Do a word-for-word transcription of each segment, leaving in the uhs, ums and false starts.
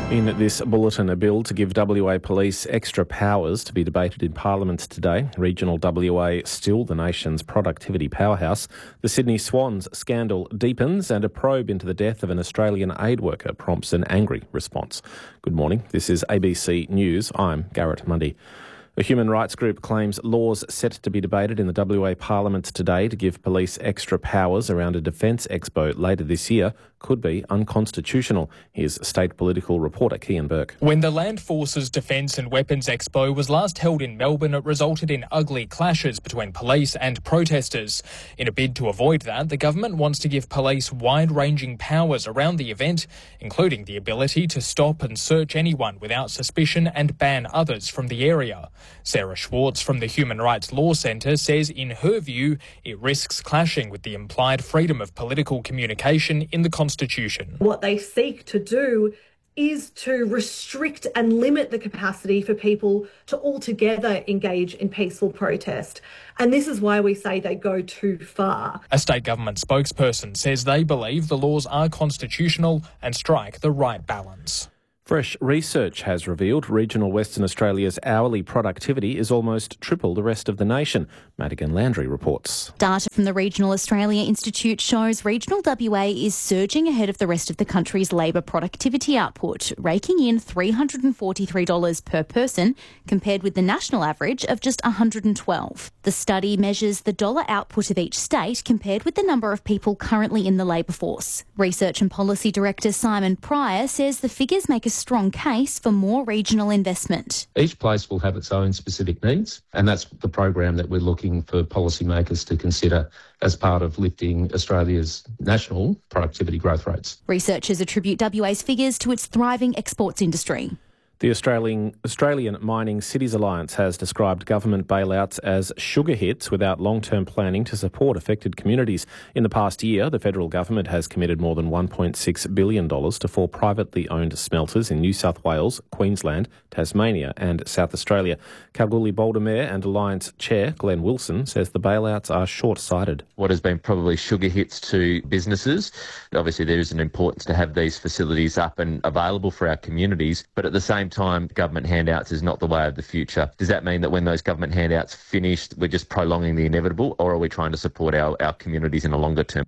In this bulletin, a bill to give W A Police extra powers to be debated in Parliament today. Regional W A still the nation's productivity powerhouse. The Sydney Swans scandal deepens and a probe into the death of an Australian aid worker prompts an angry response. Good morning, this is A B C News. I'm Garrett Mundy. A human rights group claims laws set to be debated in the W A Parliament today to give police extra powers around a defence expo later this year could be unconstitutional. Here's state political reporter Kian Burke. When the Land Forces Defence and Weapons Expo was last held in Melbourne, it resulted in ugly clashes between police and protesters. In a bid to avoid that, the government wants to give police wide-ranging powers around the event, including the ability to stop and search anyone without suspicion and ban others from the area. Sarah Schwartz from the Human Rights Law Centre says, in her view, it risks clashing with the implied freedom of political communication in the Constitution. What they seek to do is to restrict and limit the capacity for people to altogether engage in peaceful protest. And this is why we say they go too far. A state government spokesperson says they believe the laws are constitutional and strike the right balance. Fresh research has revealed regional Western Australia's hourly productivity is almost triple the rest of the nation. Madigan Landry reports. Data from the Regional Australia Institute shows regional W A is surging ahead of the rest of the country's labour productivity output, raking in three hundred forty-three dollars per person compared with the national average of just one hundred twelve dollars. The study measures the dollar output of each state compared with the number of people currently in the labour force. Research and Policy Director Simon Pryor says the figures make a strong case for more regional investment. Each place will have its own specific needs, and that's the program that we're looking for policymakers to consider as part of lifting Australia's national productivity growth rates. Researchers attribute W A's figures to its thriving exports industry. The Australian, Australian Mining Cities Alliance has described government bailouts as sugar hits without long-term planning to support affected communities. In the past year, the federal government has committed more than one point six billion dollars to four privately owned smelters in New South Wales, Queensland, Tasmania and South Australia. Kalgoorlie-Boulder Mayor and Alliance Chair Glenn Wilson says the bailouts are short-sighted. What has been probably sugar hits to businesses. Obviously, there is an importance to have these facilities up and available for our communities, but at the same time, government handouts is not the way of the future. Does that mean that when those government handouts finish, we're just prolonging the inevitable, or are we trying to support our, our communities in a longer term?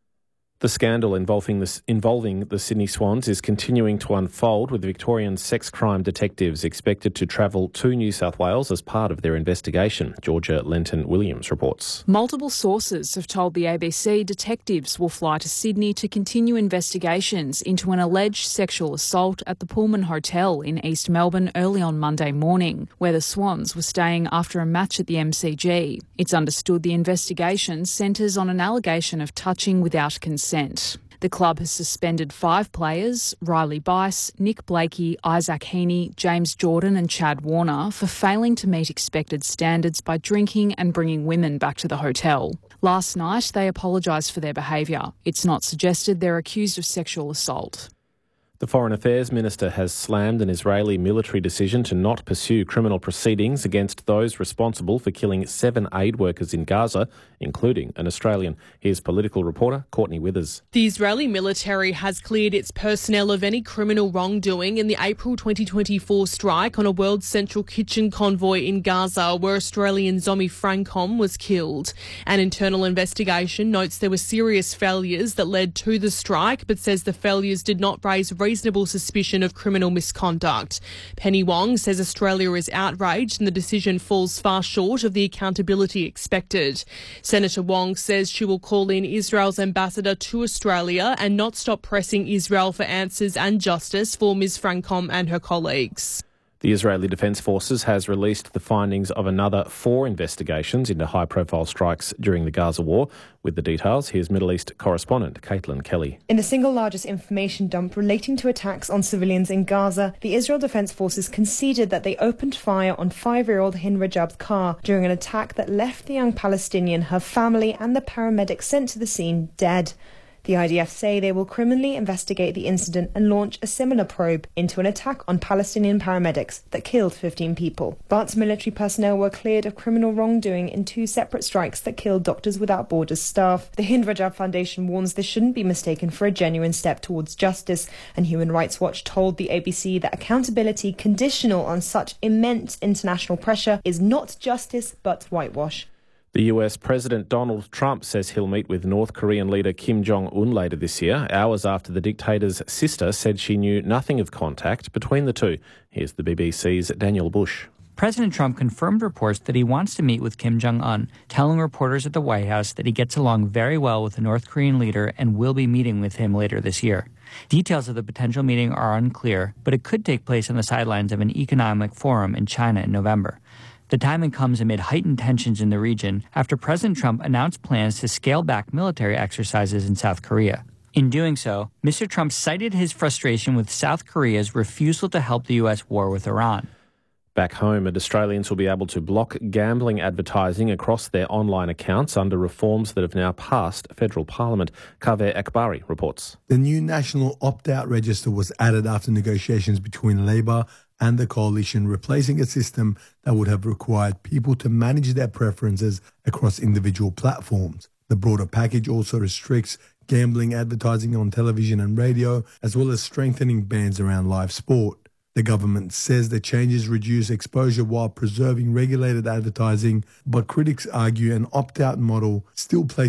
The scandal involving the, involving the Sydney Swans is continuing to unfold, with Victorian sex crime detectives expected to travel to New South Wales as part of their investigation. Georgia Lenton-Williams reports. Multiple sources have told the A B C detectives will fly to Sydney to continue investigations into an alleged sexual assault at the Pullman Hotel in East Melbourne early on Monday morning, where the Swans were staying after a match at the M C G. It's understood the investigation centres on an allegation of touching without consent. The club has suspended five players, Riley Bice, Nick Blakey, Isaac Heaney, James Jordan and Chad Warner, for failing to meet expected standards by drinking and bringing women back to the hotel. Last night, they apologised for their behaviour. It's not suggested they're accused of sexual assault. The Foreign Affairs Minister has slammed an Israeli military decision to not pursue criminal proceedings against those responsible for killing seven aid workers in Gaza, including an Australian. Here's political reporter Courtney Withers. The Israeli military has cleared its personnel of any criminal wrongdoing in the April twenty twenty-four strike on a World Central Kitchen convoy in Gaza, where Australian Zomi Francom was killed. An internal investigation notes there were serious failures that led to the strike, but says the failures did not raise reasonable suspicion of criminal misconduct. Penny Wong says Australia is outraged and the decision falls far short of the accountability expected. Senator Wong says she will call in Israel's ambassador to Australia and not stop pressing Israel for answers and justice for Miz Francom and her colleagues. The Israeli Defence Forces has released the findings of another four investigations into high-profile strikes during the Gaza war. With the details, here's Middle East correspondent Caitlin Kelly. In the single largest information dump relating to attacks on civilians in Gaza, the Israel Defence Forces conceded that they opened fire on five-year-old Hind Rajab's car during an attack that left the young Palestinian, her family and the paramedics sent to the scene dead. The I D F say they will criminally investigate the incident and launch a similar probe into an attack on Palestinian paramedics that killed fifteen people. But military personnel were cleared of criminal wrongdoing in two separate strikes that killed Doctors Without Borders staff. The Hind Rajab Foundation warns this shouldn't be mistaken for a genuine step towards justice, and Human Rights Watch told the A B C that accountability conditional on such immense international pressure is not justice but whitewash. The U S President Donald Trump says he'll meet with North Korean leader Kim Jong-un later this year, hours after the dictator's sister said she knew nothing of contact between the two. Here's the B B C's Daniel Bush. President Trump confirmed reports that he wants to meet with Kim Jong-un, telling reporters at the White House that he gets along very well with the North Korean leader and will be meeting with him later this year. Details of the potential meeting are unclear, but it could take place on the sidelines of an economic forum in China in November. The timing comes amid heightened tensions in the region after President Trump announced plans to scale back military exercises in South Korea. In doing so, Mister Trump cited his frustration with South Korea's refusal to help the U S war with Iran. Back home, Australians will be able to block gambling advertising across their online accounts under reforms that have now passed federal parliament. Kaveh Akbari reports. The new national opt-out register was added after negotiations between Labor and the coalition, replacing a system that would have required people to manage their preferences across individual platforms. The broader package also restricts gambling advertising on television and radio, as well as strengthening bans around live sport. The government says the changes reduce exposure while preserving regulated advertising, but critics argue an opt-out model still places